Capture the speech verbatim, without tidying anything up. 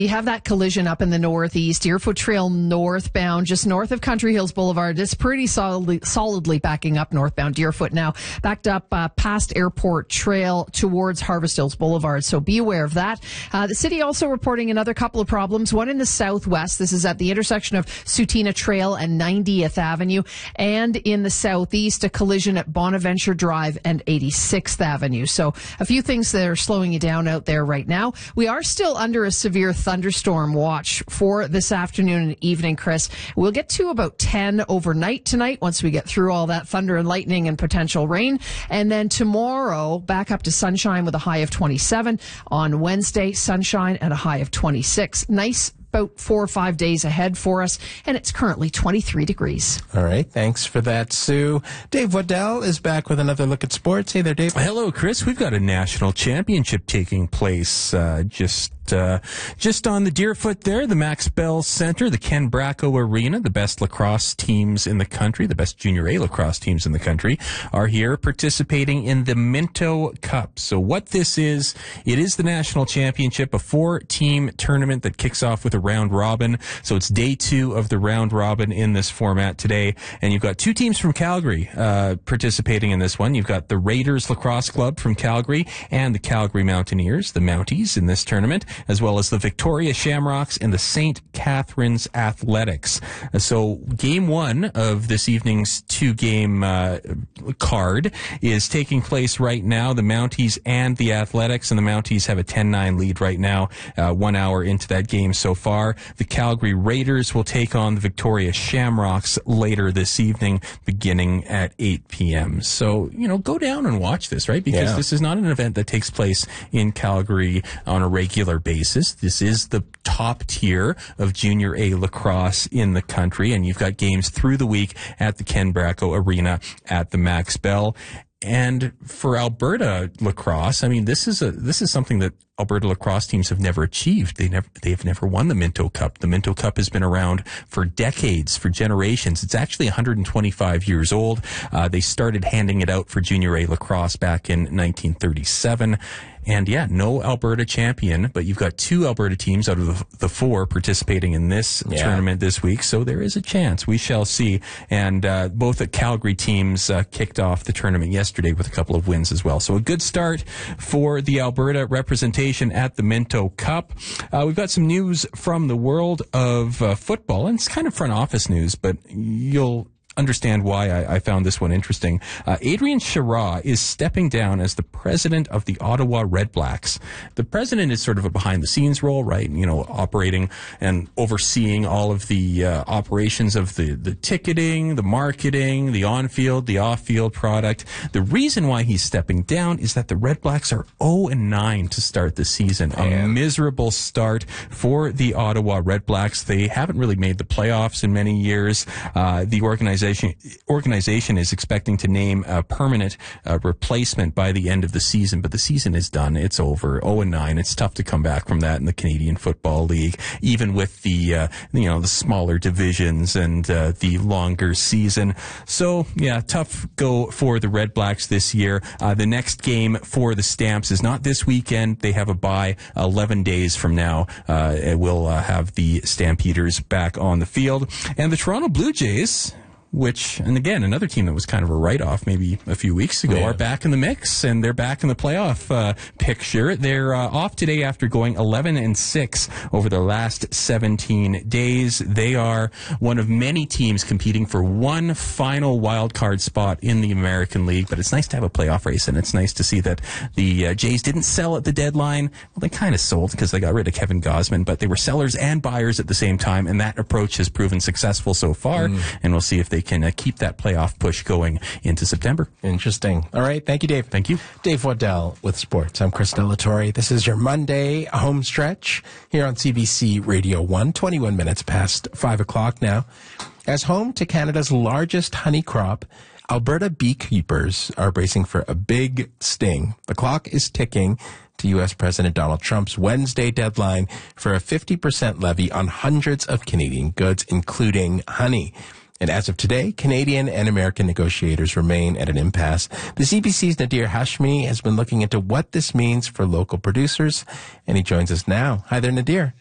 You have that collision up in the northeast, Deerfoot Trail northbound, just north of Country Hills Boulevard. It's pretty solidly, solidly backing up northbound Deerfoot now, backed up uh, past Airport Trail towards Harvest Hills Boulevard. So be aware of that. Uh, the city also reporting another couple of problems. One in the southwest. This is at the intersection of Sutina Trail and ninetieth Avenue. And in the southeast, a collision at Bonaventure Drive and eighty-sixth Avenue. So a few things that are slowing you down out there right now. We are still under a severe thunderstorm watch for this afternoon and evening, Chris. We'll get to about ten overnight tonight once we get through all that thunder and lightning and potential rain. And then tomorrow, back up to sunshine with a high of twenty-seven. On Wednesday, sunshine at a high of twenty-six. Nice about four or five days ahead for us, and it's currently twenty-three degrees. All right, thanks for that, Sue. Dave Waddell is back with another look at sports. Hey there, Dave. Hello, Chris. We've got a national championship taking place uh, just uh, just on the Deerfoot there, the Max Bell Center, the Ken Bracco Arena. The best lacrosse teams in the country, the best Junior A lacrosse teams in the country, are here participating in the Minto Cup. So what this is, it is the national championship, a four-team tournament that kicks off with a round robin. So it's day two of the round robin in this format today. And you've got two teams from Calgary uh, participating in this one. You've got the Raiders Lacrosse Club from Calgary and the Calgary Mountaineers, the Mounties, in this tournament, as well as the Victoria Shamrocks and the Saint Catharines Athletics. Uh, so game one of this evening's two-game uh, card is taking place right now. The Mounties and the Athletics, and the Mounties have a ten nine lead right now, uh, one hour into that game so far. The Calgary Raiders will take on the Victoria Shamrocks later this evening, beginning at eight p.m. So, you know, go down and watch this, right? Because yeah. this is not an event that takes place in Calgary on a regular basis. This is the top tier of Junior A lacrosse in the country, and you've got games through the week at the Ken Bracco Arena at the Max Bell. And for Alberta lacrosse, I mean, this is a this is something that Alberta lacrosse teams have never achieved. They never they have never won the Minto Cup. The Minto Cup has been around for decades, for generations. It's actually one hundred twenty-five years old. Uh, they started handing it out for Junior A lacrosse back in nineteen thirty-seven. And yeah, no Alberta champion, but you've got two Alberta teams out of the, the four participating in this yeah. tournament this week. So there is a chance. We shall see. And uh, both the Calgary teams uh, kicked off the tournament yesterday with a couple of wins as well. So a good start for the Alberta representation at the Minto Cup. Uh, we've got some news from the world of uh, football, and it's kind of front office news, but you'll understand why I, I found this one interesting. Uh, Adrian Chirac is stepping down as the president of the Ottawa Redblacks. The president is sort of a behind-the-scenes role, right? You know, operating and overseeing all of the uh, operations of the, the ticketing, the marketing, the on-field, the off-field product. The reason why he's stepping down is that the Redblacks are oh and nine to start the season. A miserable start for the Ottawa Redblacks. They haven't really made the playoffs in many years. Uh, the organization organization is expecting to name a permanent uh, replacement by the end of the season, but the season is done. It's over. oh and nine. It's tough to come back from that in the Canadian Football League, even with the uh, you know the smaller divisions and uh, the longer season. So yeah, tough go for the Redblacks this year. Uh, the next game for the Stamps is not this weekend. They have a bye eleven days from now. Uh, it will uh, have the Stampeders back on the field, and the Toronto Blue Jays, which, and again, another team that was kind of a write-off maybe a few weeks ago, yeah. are back in the mix, and they're back in the playoff uh, picture. They're uh, off today after going eleven and six over the last seventeen days. They are one of many teams competing for one final wild card spot in the American League, but it's nice to have a playoff race, and it's nice to see that the uh, Jays didn't sell at the deadline. Well, they kind of sold because they got rid of Kevin Gosman, but they were sellers and buyers at the same time, and that approach has proven successful so far, mm. and we'll see if they can uh, keep that playoff push going into September. Interesting. All right. Thank you, Dave. Thank you. Dave Waddell with sports. I'm Chris Delatorre. This is your Monday home stretch here on C B C Radio one, twenty-one minutes past five o'clock now. As home to Canada's largest honey crop, Alberta beekeepers are bracing for a big sting. The clock is ticking to U S President Donald Trump's Wednesday deadline for a fifty percent levy on hundreds of Canadian goods, including honey. And as of today, Canadian and American negotiators remain at an impasse. The C B C's Nadir Hashmi has been looking into what this means for local producers, and he joins us now. Hi there, Nadir.